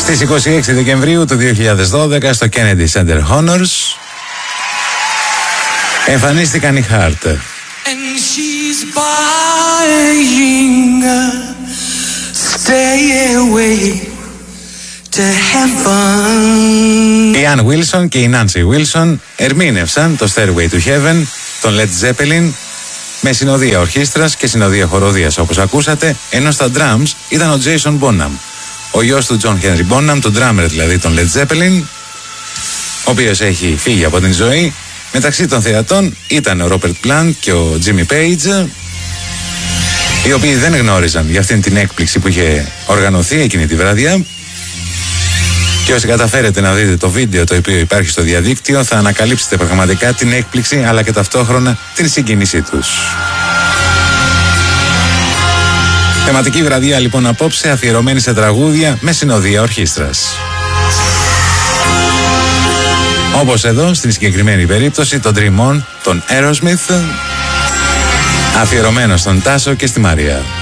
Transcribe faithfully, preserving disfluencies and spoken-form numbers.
Στις είκοσι έξι Δεκεμβρίου του δύο χιλιάδες δώδεκα στο Kennedy Center Honors εμφανίστηκαν οι Heart. And she's buying a stairway to heaven. Η Ann Wilson και η Nancy Wilson ερμήνευσαν το Stairway to Heaven των Led Zeppelin με συνοδεία ορχήστρας και συνοδεία χοροδίας, όπως ακούσατε, ενώ στα drums ήταν ο Jason Bonham, ο γιος του John Henry Bonham, τον drummer δηλαδή των Led Zeppelin, ο οποίος έχει φύγει από την ζωή. Μεταξύ των θεατών ήταν ο Robert Plant και ο Jimmy Page, οι οποίοι δεν γνώριζαν για αυτήν την έκπληξη που είχε οργανωθεί εκείνη τη βραδιά. Και όσοι καταφέρετε να δείτε το βίντεο το οποίο υπάρχει στο διαδίκτυο, θα ανακαλύψετε πραγματικά την έκπληξη αλλά και ταυτόχρονα την συγκίνησή τους. Θεματική βραδιά λοιπόν απόψε, αφιερωμένη σε τραγούδια με συνοδεία ορχήστρας. Όπως εδώ στην συγκεκριμένη περίπτωση το Dream On των Aerosmith, αφιερωμένο στον Τάσο και στη Μαρία.